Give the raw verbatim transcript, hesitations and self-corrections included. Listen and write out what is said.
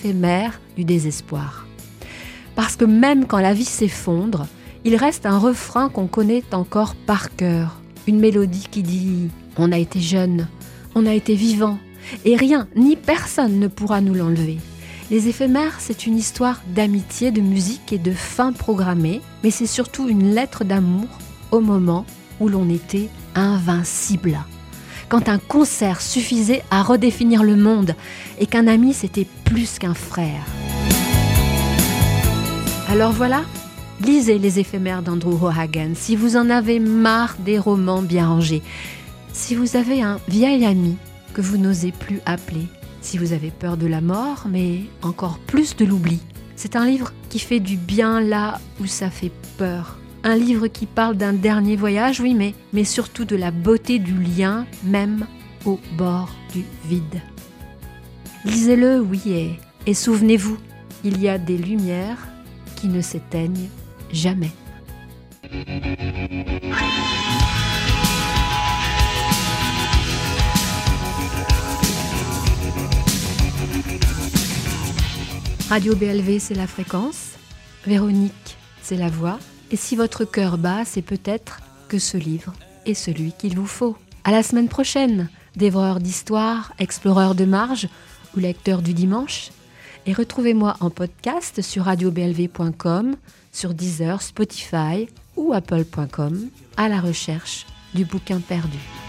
éphémères du désespoir. Parce que même quand la vie s'effondre, il reste un refrain qu'on connaît encore par cœur. Une mélodie qui dit « On a été jeune, on a été vivant, et rien ni personne ne pourra nous l'enlever ». Les éphémères, c'est une histoire d'amitié, de musique et de fin programmée, mais c'est surtout une lettre d'amour au moment où l'on était invincible. Quand un concert suffisait à redéfinir le monde et qu'un ami c'était plus qu'un frère. Alors voilà, lisez les éphémères d'Andrew O'Hagan si vous en avez marre des romans bien rangés. Si vous avez un vieil ami que vous n'osez plus appeler, si vous avez peur de la mort, mais encore plus de l'oubli. C'est un livre qui fait du bien là où ça fait peur. Un livre qui parle d'un dernier voyage, oui, mais, mais surtout de la beauté du lien, même au bord du vide. Lisez-le, oui, et, et souvenez-vous, il y a des lumières qui ne s'éteignent jamais. Radio B L V, c'est la fréquence. Véronique, c'est la voix. Et si votre cœur bat, c'est peut-être que ce livre est celui qu'il vous faut. À la semaine prochaine, dévoreur d'histoire, exploreur de marge ou lecteur du dimanche. Et retrouvez-moi en podcast sur radio b l v point com, sur Deezer, Spotify ou apple point com à la recherche du bouquin perdu.